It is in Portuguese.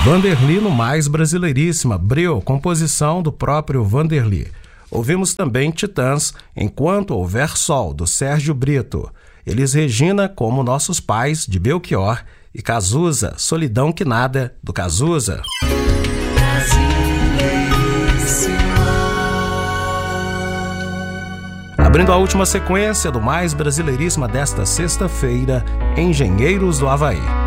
Vanderly no Mais Brasileiríssima, Breu, composição do próprio Vanderly. Ouvimos também Titãs, Enquanto Houver Sol, do Sérgio Brito. Elis Regina, Como Nossos Pais, de Belchior. E Cazuza, Solidão Que Nada, do Cazuza. Abrindo a última sequência do Mais Brasileiríssima desta sexta-feira, Engenheiros do Havaí.